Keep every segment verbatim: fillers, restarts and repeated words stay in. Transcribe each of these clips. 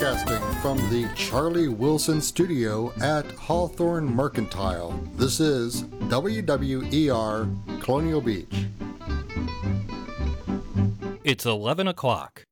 Broadcasting from the Charlie Wilson Studio at Hawthorne Mercantile. This is W W E R Colonial Beach. It's eleven o'clock.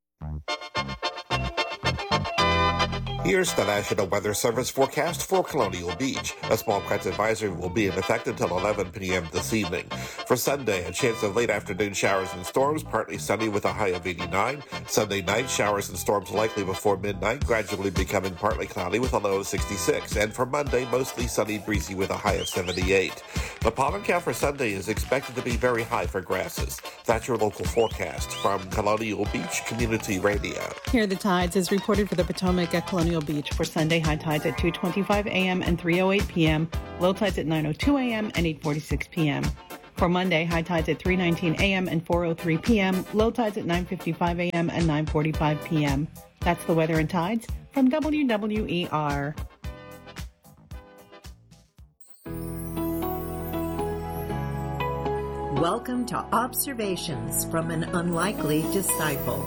Here's the National Weather Service forecast for Colonial Beach. A small clouds advisory will be in effect until eleven p.m. this evening. For Sunday, a chance of late afternoon showers and storms, partly sunny with a high of eighty-nine. Sunday night, showers and storms likely before midnight, gradually becoming partly cloudy with a low of sixty-six. And for Monday, mostly sunny, breezy with a high of seventy-eight. The pollen count for Sunday is expected to be very high for grasses. That's your local forecast from Colonial Beach Community Radio. Here are the tides as reported for the Potomac at Colonial Beach for Sunday. High tides at two twenty-five a.m. and three oh eight p.m. Low tides at nine oh two a.m. and eight forty-six p.m. For Monday, high tides at three nineteen a.m. and four oh three p.m. Low tides at nine fifty-five a.m. and nine forty-five p.m. That's the weather and tides from W W E R. Welcome to Observations from an Unlikely Disciple.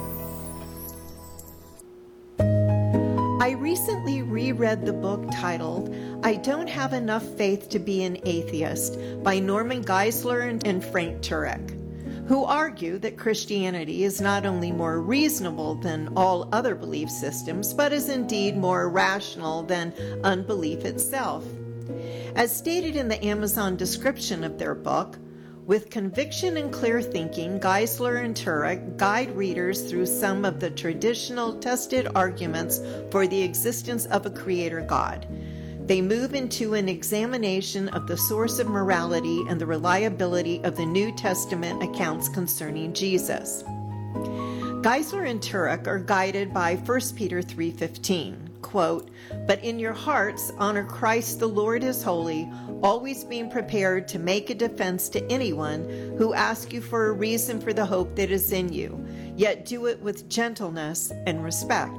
I recently reread the book titled I Don't Have Enough Faith to Be an Atheist by Norman Geisler and Frank Turek, who argue that Christianity is not only more reasonable than all other belief systems, but is indeed more rational than unbelief itself. As stated in the Amazon description of their book, with conviction and clear thinking, Geisler and Turek guide readers through some of the traditional tested arguments for the existence of a creator God. They move into an examination of the source of morality and the reliability of the New Testament accounts concerning Jesus. Geisler and Turek are guided by First Peter three fifteen. Quote, "But in your hearts honor Christ the Lord as holy, always being prepared to make a defense to anyone who asks you for a reason for the hope that is in you, yet do it with gentleness and respect."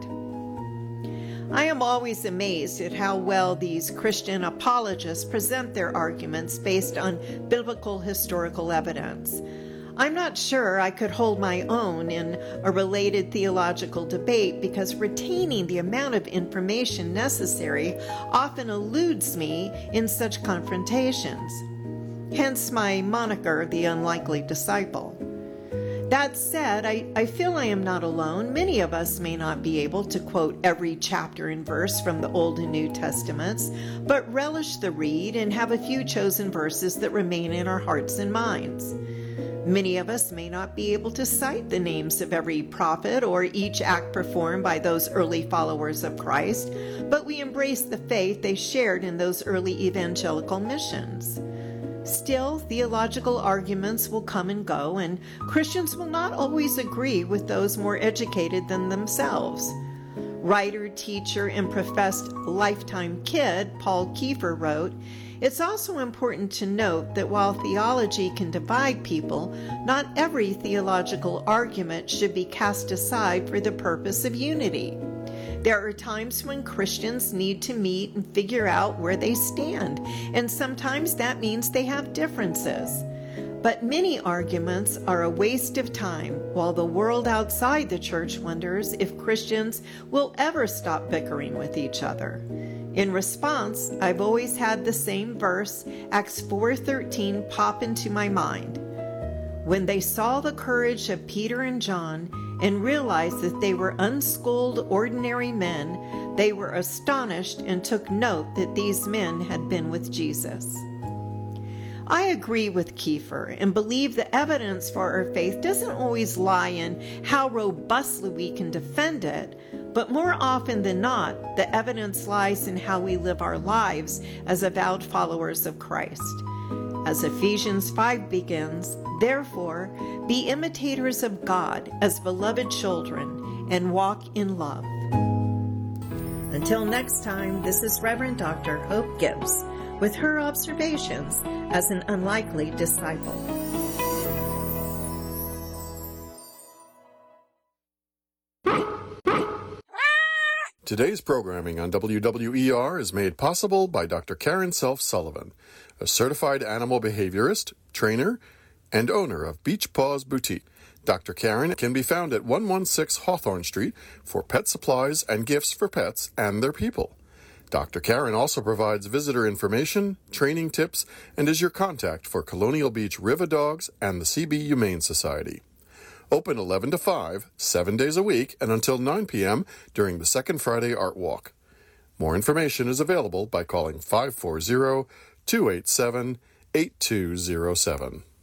I am always amazed at how well these Christian apologists present their arguments based on biblical historical evidence. I'm not sure I could hold my own in a related theological debate because retaining the amount of information necessary often eludes me in such confrontations. Hence my moniker, the Unlikely Disciple. That said, I, I feel I am not alone. Many of us may not be able to quote every chapter and verse from the Old and New Testaments, but relish the read and have a few chosen verses that remain in our hearts and minds. Many of us may not be able to cite the names of every prophet or each act performed by those early followers of Christ, but we embrace the faith they shared in those early evangelical missions. Still, theological arguments will come and go, and Christians will not always agree with those more educated than themselves. Writer, teacher, and professed lifetime kid Paul Kiefer wrote, "It's also important to note that while theology can divide people, not every theological argument should be cast aside for the purpose of unity. There are times when Christians need to meet and figure out where they stand, and sometimes that means they have differences. But many arguments are a waste of time, while the world outside the church wonders if Christians will ever stop bickering with each other." In response, I've always had the same verse, Acts four thirteen, pop into my mind. "When they saw the courage of Peter and John and realized that they were unschooled ordinary men, they were astonished and took note that these men had been with Jesus." I agree with Kiefer and believe the evidence for our faith doesn't always lie in how robustly we can defend it, but more often than not, the evidence lies in how we live our lives as avowed followers of Christ. As Ephesians five begins, "Therefore, be imitators of God as beloved children and walk in love." Until next time, this is Reverend Doctor Hope Gibbs with her observations as an unlikely disciple. Today's programming on W W E R is made possible by Doctor Karen Self Sullivan, a certified animal behaviorist, trainer, and owner of Beach Paws Boutique. Doctor Karen can be found at one sixteen Hawthorne Street for pet supplies and gifts for pets and their people. Doctor Karen also provides visitor information, training tips, and is your contact for Colonial Beach River Dogs and the C B Humane Society. Open eleven to five, seven days a week, and until nine p.m. during the Second Friday Art Walk. More information is available by calling five four zero, two eight seven, eight two zero seven.